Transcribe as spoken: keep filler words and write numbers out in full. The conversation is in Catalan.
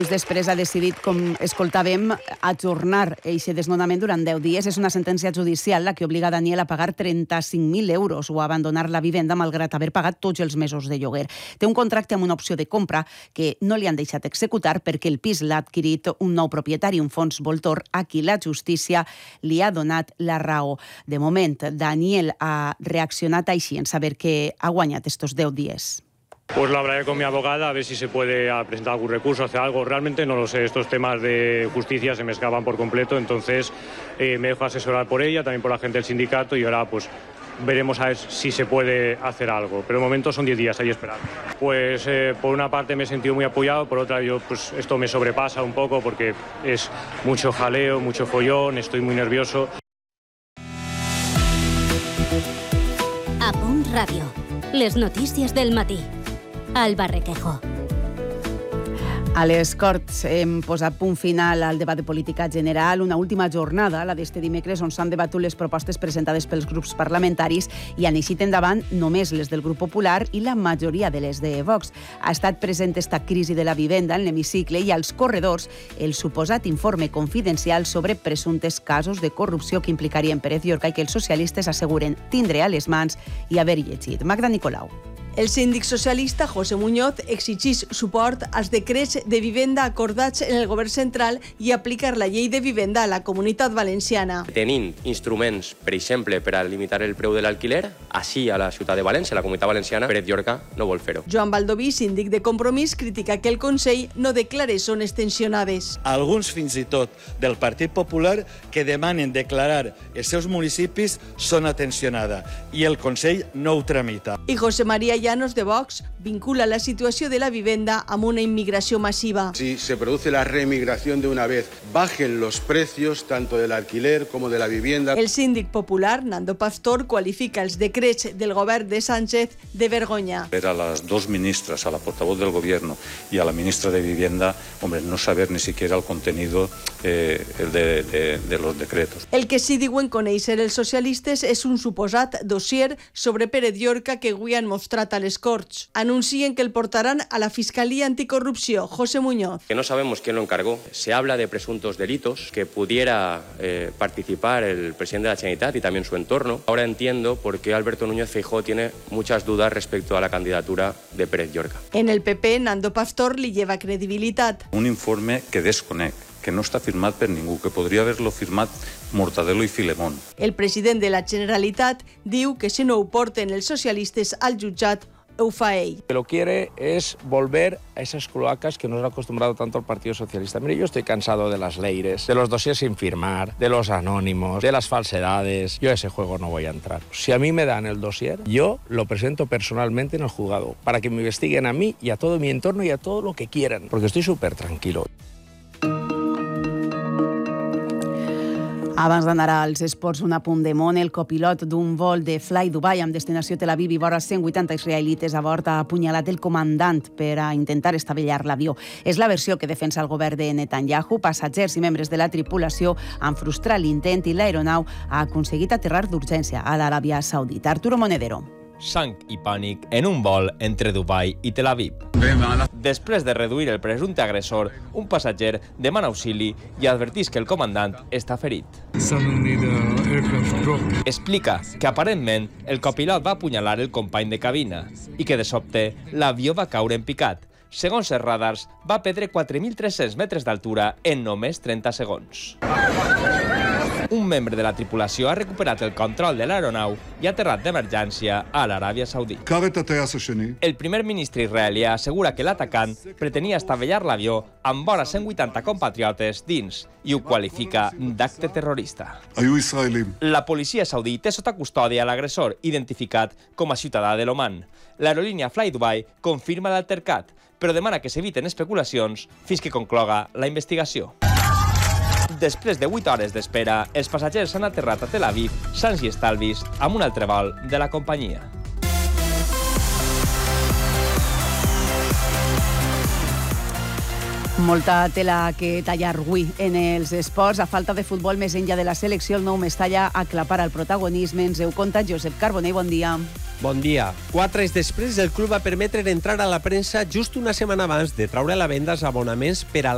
Després ha decidit, com escoltàvem, ajornar aquest desnonament durant deu dies. És una sentència judicial la que obliga Daniel a pagar trenta-cinc mil euros o a abandonar la vivenda malgrat haver pagat tots els mesos de lloguer. Té un contracte amb una opció de compra que no li han deixat executar perquè el pis l'ha adquirit un nou propietari, un fons voltor, a qui la justícia li ha donat la raó. De moment, Daniel ha reaccionat així en saber que ha guanyat estos deu dies. Pues lo hablaré con mi abogada a ver si se puede presentar algún recurso, hacer algo. Realmente no lo sé, estos temas de justicia se me escapan por completo, entonces eh, me dejo asesorar por ella, también por la gente del sindicato y ahora pues veremos a ver si se puede hacer algo. Pero de momento son diez días ahí esperando. Pues eh, por una parte me he sentido muy apoyado, por otra yo pues esto me sobrepasa un poco porque es mucho jaleo, mucho follón, estoy muy nervioso. A Punt Ràdio, les notícies del matí. Alba Requejo. A les Corts hem posat punt final al debat de política general, una última jornada, la d'este dimecres, on s'han debatut les propostes presentades pels grups parlamentaris i han eixit endavant només les del grup popular i la majoria de les de Vox. Ha estat present esta crisi de la vivenda en l'hemicicle i als corredors el suposat informe confidencial sobre presumptes casos de corrupció que implicarien Pérez Llorca i que els socialistes asseguren tindre a les mans i haver llegit. Magda Nicolau. El síndic socialista José Muñoz exigís suport als decrets de vivenda acordats en el govern central i aplicar la llei de vivenda a la Comunitat Valenciana. Tenint instruments, per exemple, per a limitar el preu de l'alquiler, així a la ciutat de València, a la Comunitat Valenciana, Pérez Llorca no vol fer-ho. Joan Baldoví, síndic de Compromís, critica que el Consell no declare zones tensionades. Alguns, fins i tot, del Partit Popular que demanen declarar els seus municipis zona tensionada i el Consell no ho tramita. I José María Llanos de Vox vincula la situació de la vivenda amb una inmigració massiva. Si se produce la remigración de una vez, bajen los precios tanto del alquiler como de la vivienda. El síndic popular, Nando Pastor, qualifica els decrets del govern de Sánchez de vergonya. Ver a las dos ministras, a la portavoz del gobierno y a la ministra de Vivienda, hombre, no saber ni siquiera el contenido eh, el de, de, de los decretos. El que sí diuen conèixer els socialistes és un suposat dossier sobre Pérez Llorca que avui han mostrat a les Corts. Anuncien que el portaran a la Fiscalía Anticorrupció. José Muñoz. Que no sabemos quién lo encargó. Se habla de presuntos delitos que pudiera eh, participar el presidente de la Generalitat y también su entorno. Ahora entiendo por qué Alberto Núñez Feijóo tiene muchas dudas respecto a la candidatura de Pérez Llorca. En el P P, Nando Pastor li lleva credibilitat. Un informe que desconec, que no està firmat per ningú, que podria haver-lo firmat Mortadelo i Filemón. El president de la Generalitat diu que si no ho porten els socialistes al jutjat, ho fa ell. Lo que quiere es volver a esas cloacas que nos ha acostumbrado tanto el Partido Socialista. Mire, yo estoy cansado de las leires, de los dossiers sin firmar, de los anónimos, de las falsedades. Yo a ese juego no voy a entrar. Si a mí me dan el dossier, yo lo presento personalmente en el juzgado para que me investiguen a mí y a todo mi entorno y a todo lo que quieran, porque estoy súper tranquilo. Abans d'anar als esports, un apunt de món, el copilot d'un vol de Fly Dubai amb destinació Tel Aviv i vora cent vuitanta israelites a bord ha apunyalat el comandant per a intentar estavellar l'avió. És la versió que defensa el govern de Netanyahu. Passatgers i membres de la tripulació han frustrat l'intent i l'aeronau ha aconseguit aterrar d'urgència a l'Aràbia Saudita. Arturo Monedero. Sang i pànic en un vol entre Dubai i Tel Aviv. Després de reduir el presumpte agressor, un passatger demana auxili i advertís que el comandant està ferit. Explica que aparentment el copilot va apunyalar el company de cabina i que de sobte l'avió va caure en picat. Segons els radars, va perdre quatre mil tres-cents metres d'altura en només trenta segons. Un membre de la tripulació ha recuperat el control de l'aeronau i ha aterrat d'emergència a l'Aràbia Saudita. El primer ministre israelià assegura que l'atacant pretenia estavellar l'avió amb vora cent vuitanta compatriotes dins i ho qualifica d'acte terrorista. La policia saudí té sota custòdia l'agressor, identificat com a ciutadà de l'Oman. L'aerolínia Fly Dubai confirma l'altercat, però demana que s'eviten especulacions fins que concloga la investigació. Després de vuit hores d'espera, els passatgers han aterrat a Tel Aviv, sans i estalvis, amb un altre vol de la companyia. Molta tela que tallar avui en els esports. A falta de futbol més enllà de la selecció, el nou Mestalla aclapara el protagonisme. Ens ho conta Josep Carbonell, bon dia. Bon dia. Quatre anys després, el club va permetre entrar a la premsa just una setmana abans de traure a la venda els abonaments per a la